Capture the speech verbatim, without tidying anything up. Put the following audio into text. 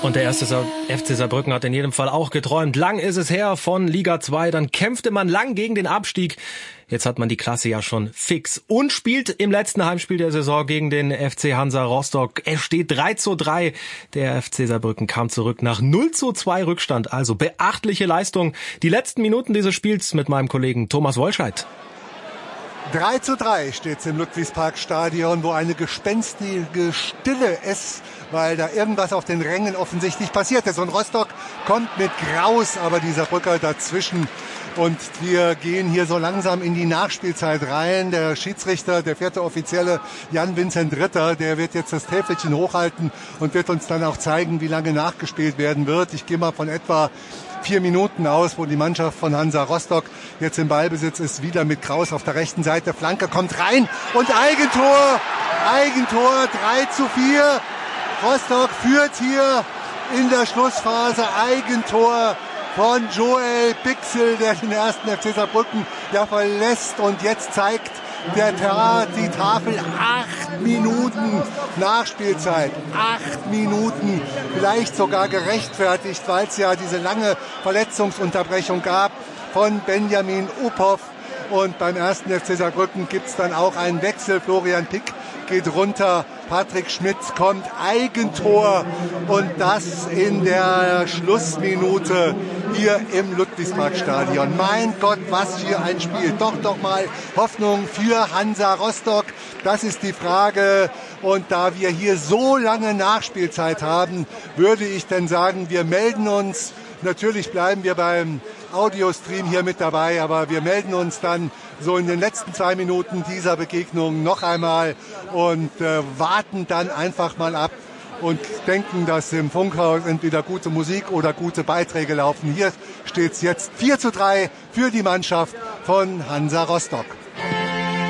Und der erste F C Saarbrücken hat in jedem Fall auch geträumt. Lang ist es her von Liga zwei, dann kämpfte man lang gegen den Abstieg. Jetzt hat man die Klasse ja schon fix und spielt im letzten Heimspiel der Saison gegen den F C Hansa Rostock. Es steht drei zu drei. Der F C Saarbrücken kam zurück nach null zu zwei Rückstand. Also beachtliche Leistung. Die letzten Minuten dieses Spiels mit meinem Kollegen Thomas Wolscheid. drei zu drei steht's im Ludwigsparkstadion, wo eine gespenstige Stille ist, weil da irgendwas auf den Rängen offensichtlich passiert ist. Und Rostock kommt mit Graus, aber dieser Brücker dazwischen. Und wir gehen hier so langsam in die Nachspielzeit rein. Der Schiedsrichter, der vierte Offizielle Jan-Vincent Ritter, der wird jetzt das Täfelchen hochhalten und wird uns dann auch zeigen, wie lange nachgespielt werden wird. Ich gehe mal von etwa vier Minuten aus, wo die Mannschaft von Hansa Rostock jetzt im Ballbesitz ist, wieder mit Kraus auf der rechten Seite. Flanke kommt rein und Eigentor, Eigentor, drei zu vier. Rostock führt hier in der Schlussphase. Eigentor von Joel Bixel, der den ersten F C Saarbrücken ja verlässt. Und jetzt zeigt der Tat die Tafel acht Minuten Nachspielzeit. Acht Minuten, vielleicht sogar gerechtfertigt, weil es ja diese lange Verletzungsunterbrechung gab von Benjamin Uphoff. Und beim ersten F C Saarbrücken gibt es dann auch einen Wechsel. Florian Pick geht runter, Patrick Schmitz kommt, Eigentor und das in der Schlussminute hier im Ludwigsparkstadion. Mein Gott, was für ein Spiel. Doch, doch mal Hoffnung für Hansa Rostock. Das ist die Frage. Und da wir hier so lange Nachspielzeit haben, würde ich dann sagen, wir melden uns. Natürlich bleiben wir beim Audiostream hier mit dabei, aber wir melden uns dann so in den letzten zwei Minuten dieser Begegnung noch einmal und äh, warten dann einfach mal ab und denken, dass im Funkhaus entweder gute Musik oder gute Beiträge laufen. Hier steht es jetzt vier zu drei für die Mannschaft von Hansa Rostock.